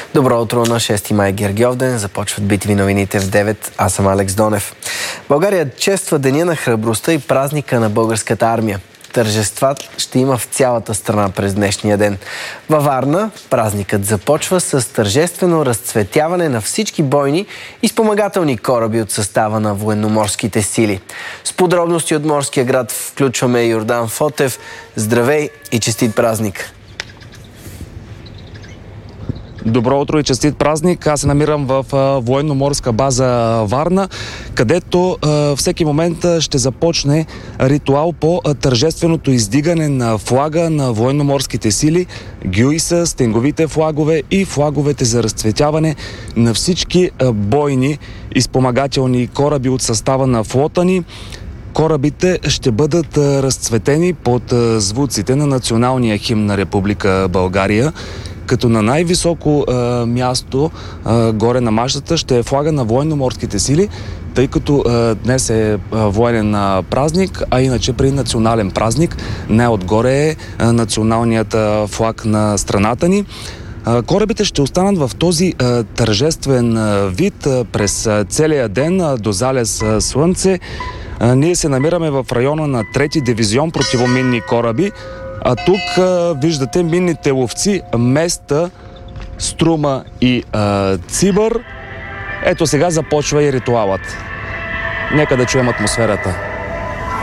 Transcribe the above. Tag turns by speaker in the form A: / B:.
A: Добро утро на 6 май, Гергьовден. Започват битви новините в 9. Аз съм Алекс Донев. България чества Деня на храбростта и празника на българската армия. Тържества ще има в цялата страна през днешния ден. Във Варна празникът започва с тържествено разцветяване на всички бойни и спомагателни кораби от състава на военноморските сили. С подробности от морския град включваме Йордан Фотев. Здравей и честит празник!
B: Добро утро и честит празник! Аз се намирам в военно-морска база Варна, където всеки момент ще започне ритуал по тържественото издигане на флага на военно-морските сили, гюйса, стенговите флагове и флаговете за разцветяване на всички бойни и спомагателни кораби от състава на флота ни. Корабите ще бъдат разцветени под звуците на националния химн на Република България, като на най-високо място горе на мачтата ще е флага на военно-морските сили, тъй като днес е военен празник, а иначе при национален празник най-отгоре е националният флаг на страната ни. Корабите ще останат в този тържествен вид през целия ден до залез слънце. Ние се намираме в района на 3-ти дивизион противоминни кораби. А тук виждате минните ловци Места, Струма и Цибър. Ето сега започва и ритуалът. Нека да чуем атмосферата.